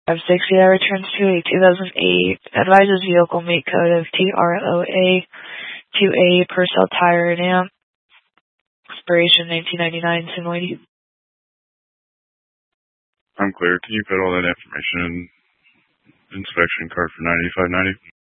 5-6, yeah, returns to a 2008, advises vehicle make code of TROA 2A Purcell tire and amp. Expiration 1999, SIM lady. I'm clear. Can you put all that information in inspection card for 9590?